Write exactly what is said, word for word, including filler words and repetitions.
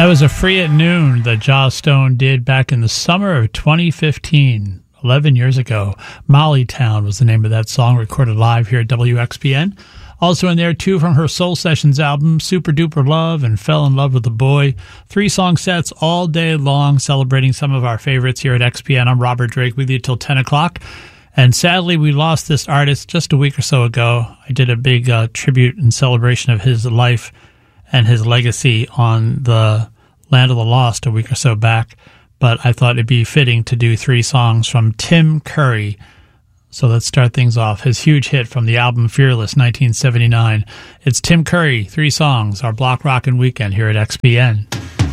was a Free at Noon that Joss Stone did back in the summer of twenty fifteen, eleven years ago. Molly Town was the name of that song, recorded live here at W X P N. Also in there, two from her Soul Sessions album, Super Duper Love and Fell in Love with a Boy. Three song sets all day long, celebrating some of our favorites here at X P N. I'm Robert Drake with you till ten o'clock. And sadly, we lost this artist just a week or so ago. I did a big uh, tribute and celebration of his life and his legacy on the Land of the Lost a week or so back. But I thought it'd be fitting to do three songs from Tim Curry. So let's start things off. His huge hit from the album Fearless, nineteen seventy-nine. It's Tim Curry, three songs, our Block Rockin' Weekend here at X P N.